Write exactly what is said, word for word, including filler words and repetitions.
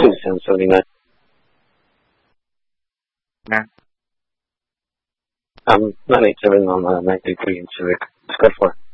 seven seventy-nine. Yeah. Um, nine eight seven on the nine three three in Civic. Square four.